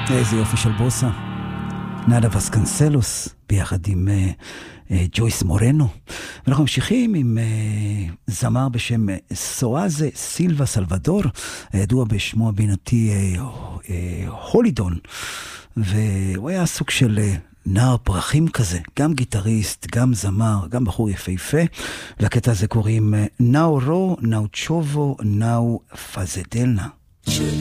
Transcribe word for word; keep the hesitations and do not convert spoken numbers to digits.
איזה יופי של בוסה. נאדה וסקנסלוס, ביחד עם uh, uh, ג'ויס מורנו. ואנחנו ממשיכים עם uh, זמר בשם סואזה סילבה סלבדור, הידוע בשמו הבינתי uh, uh, הולידון. והוא היה סוג של uh, נער פרחים כזה, גם גיטריסט, גם זמר, גם בחור יפהפה. לקטע הזה קוראים נאו רו, נאו צ'ובו, נאו פזדלנה.